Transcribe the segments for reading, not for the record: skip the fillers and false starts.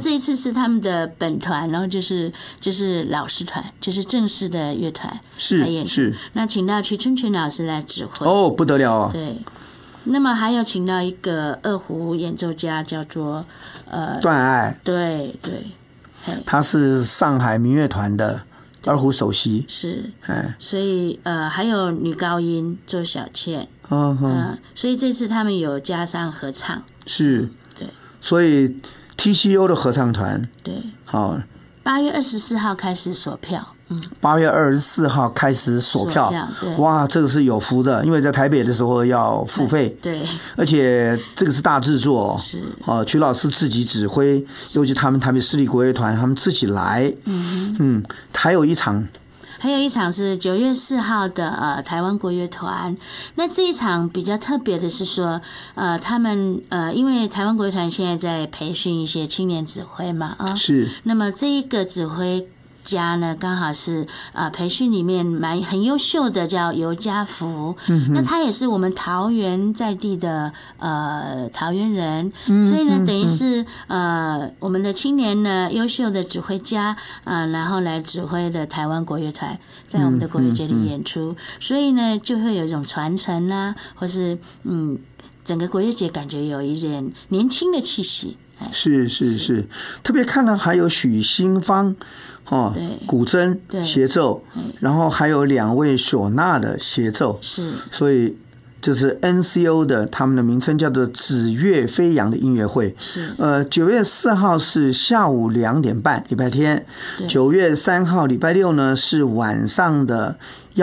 这一次是他们的本团，然后就是老师团，就是正式的乐团来演出。是。那请到瞿春群老师来指挥。 哦，不得了啊！ 对。那么还有请到一个二胡演奏家，叫做段爱。 对对。 他是上海民乐团的二胡首席。 是。所以还有女高音周小倩。所以这次他们有加上合唱。 是。 对。 所以 TCO 的合唱团。 对。 好。 8月24号开始锁票。 8月24号开始锁票，哇，这个是有福的，因为在台北的时候要付费， 对， 而且这个是大制作， 是瞿老师自己指挥，尤其他们台北市立国乐团他们自己来，还有一场是 9月4号的台湾国乐团。那这一场比较特别的是说，他们因为台湾国乐团现在在培训一些青年指挥嘛， 是， 那么这一个指挥家呢，刚好是培训里面很优秀的，叫尤家福。那他也是我们桃园在地的桃园人，所以呢，等于是我们的青年呢优秀的指挥家然后来指挥的台湾国乐团，在我们的国乐节里演出，所以呢就会有一种传承啦，或是整个国乐节感觉有一点年轻的气息。 是，特别看到还有许新芳。古筝协奏，然后还有2位唢呐的协奏， 是， 所以这是 NCO 的，他们的名称叫做指乐飞扬的音乐会。 是 ，9月4号是下午2点半，礼拜天；9月3号礼拜六呢是晚上的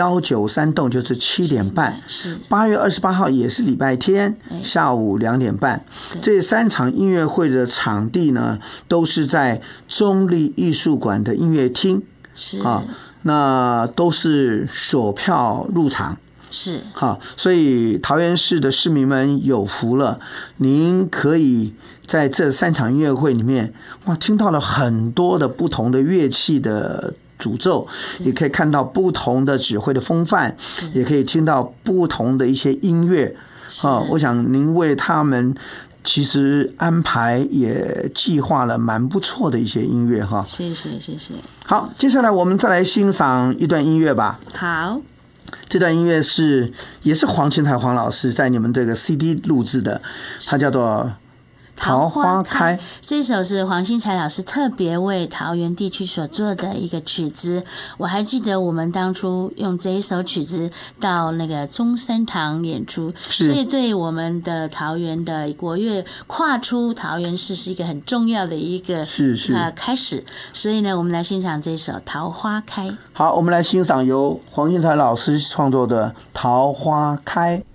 193洞，就是7点半。 是 8月28号也是礼拜天，下午2点半。这3场音乐会的场地呢，都是在中立艺术馆的音乐厅。 是那都是锁票入场。 是好，所以桃园市的市民们有福了，您可以在这3场音乐会里面，听到了很多的不同的乐器的诅咒，也可以看到不同的指挥的风范，也可以听到不同的一些音乐。我想您为他们其实安排也计划了蛮不错的一些音乐哈。 谢谢。 好，接下来我们再来欣赏一段音乐吧。 好。 这段音乐也是黄清才黄老师在你们这个 CD 录制的，它叫做桃花开。 这首是黄新才老师特别为桃园地区所做的一个曲子。我还记得我们当初用这一首曲子到那个中山堂演出，所以对我们的桃园的国乐跨出桃园市是一个很重要的一个开始。所以呢，我们来欣赏这首《桃花开》。 好，我们来欣赏由黄新才老师创作的《桃花开》。